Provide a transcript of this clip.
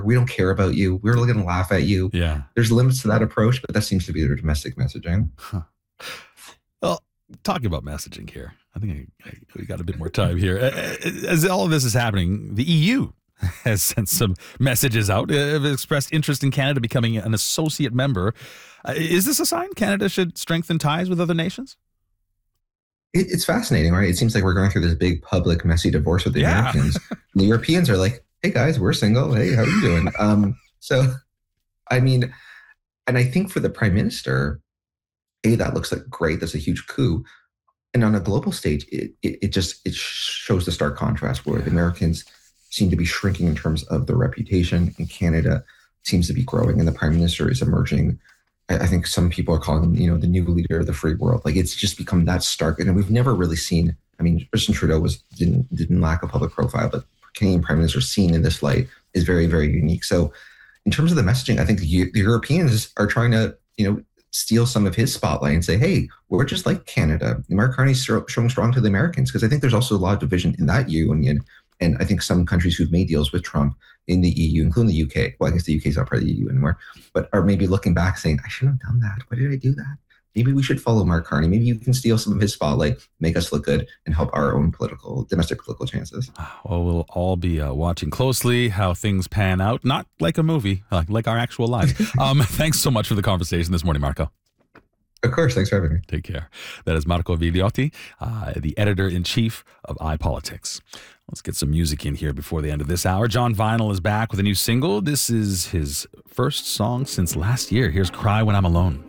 we don't care about you. We're going to laugh at you. Yeah. There's limits to that approach, but that seems to be their domestic messaging. Huh. Well, talking about messaging here, I think we got a bit more time here. As all of this is happening, the EU has sent some messages out, have expressed interest in Canada becoming an associate member. Is this a sign Canada should strengthen ties with other nations? It's fascinating, right? It seems like we're going through this big public messy divorce with the Americans. The Europeans are like, hey guys, we're single. Hey, how are you doing? So, I mean, and I think for the prime minister, that looks like great. That's a huge coup. And on a global stage, it shows the stark contrast where the Americans seem to be shrinking in terms of their reputation, and Canada seems to be growing, and the prime minister is emerging. I think some people are calling him, the new leader of the free world. Like, it's just become that stark, and we've never really seen. I mean, Justin Trudeau didn't lack a public profile, but Canadian prime minister seen in this light is very, very unique. So, in terms of the messaging, I think the Europeans are trying to, steal some of his spotlight and say, hey, we're just like Canada. Mark Carney's showing strong to the Americans, because I think there's also a lot of division in that union. And I think some countries who've made deals with Trump in the EU, including the UK, well, I guess the UK is not part of the EU anymore, but are maybe looking back saying, I shouldn't have done that. Why did I do that? Maybe we should follow Mark Carney. Maybe you can steal some of his spotlight, make us look good, and help our own domestic political chances. Well, we'll all be watching closely how things pan out, not like a movie, like our actual lives. Thanks so much for the conversation this morning, Marco. Of course. Thanks for having me. Take care. That is Marco Vigliotti, the editor-in-chief of iPolitics. Let's get some music in here before the end of this hour. John Vinyl is back with a new single. This is his first song since last year. Here's Cry When I'm Alone.